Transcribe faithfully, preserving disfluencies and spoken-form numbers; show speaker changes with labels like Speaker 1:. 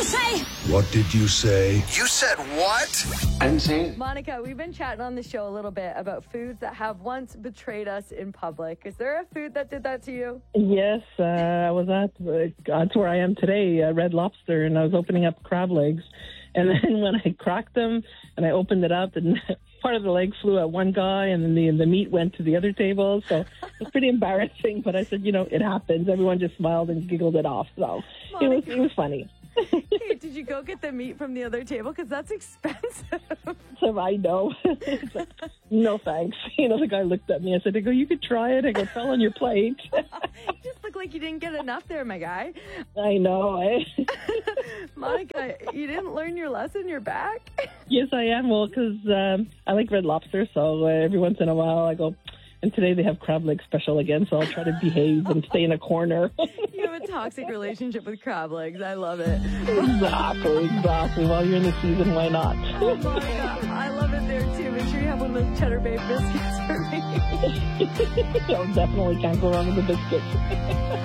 Speaker 1: say?
Speaker 2: What did you say?
Speaker 3: You said what?
Speaker 4: I didn't say it.
Speaker 5: Monica, we've been chatting on the show a little bit about foods that have once betrayed us in public. Is there a food that did that to you?
Speaker 6: Yes, uh, I was at, uh, that's where I am today, uh, Red Lobster, and I was opening up crab legs. And then when I cracked them and I opened it up, and part of the leg flew at one guy, and then the, the meat went to the other table. So it was pretty embarrassing, but I said, you know, it happens. Everyone just smiled and giggled it off. So Monica. it was it was funny.
Speaker 5: Hey, did you go get the meat from the other table? Because that's expensive.
Speaker 6: So I know. Like, no, thanks. You know, the guy looked at me. I said, I go, you could try it. I go, fell on your plate.
Speaker 5: You just look like you didn't get enough there, my guy.
Speaker 6: I know. Eh?
Speaker 5: Monica, you didn't learn your lesson. You're back?
Speaker 6: Yes, I am. Well, because um, I like Red Lobster, so uh, every once in a while I go, and today they have crab leg special again, so I'll try to behave and stay in a corner.
Speaker 5: You have a toxic relationship with crab legs. I love it.
Speaker 6: Exactly, exactly. While you're in the season, why not?
Speaker 5: Oh, Monica, I love it there, too. Make sure you have one of those Cheddar Bay biscuits for me.
Speaker 6: No, definitely can't go wrong with the biscuits.